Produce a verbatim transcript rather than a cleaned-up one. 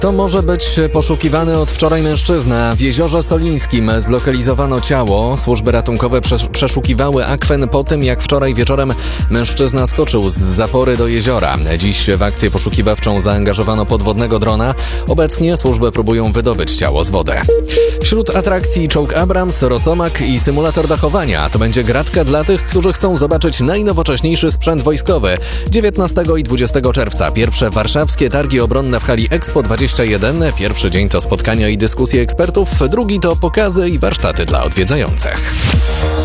To może być poszukiwany od wczoraj mężczyzna. W Jeziorze Solińskim zlokalizowano ciało. Służby ratunkowe przeszukiwały akwen po tym, jak wczoraj wieczorem mężczyzna skoczył z zapory do jeziora. Dziś w akcję poszukiwawczą zaangażowano podwodnego drona. Obecnie służby próbują wydobyć ciało z wody. Wśród atrakcji czołg Abrams, Rosomak i symulator dachowania. To będzie gratka dla tych, którzy chcą zobaczyć najnowocześniejszy sprzęt wojskowy. dziewiętnastego i dwudziestego czerwca pierwsze warszawskie targi obronne w hali Expo dwadzieścia jeden. Pierwszy dzień to spotkania i dyskusje ekspertów, drugi to pokazy i warsztaty dla odwiedzających.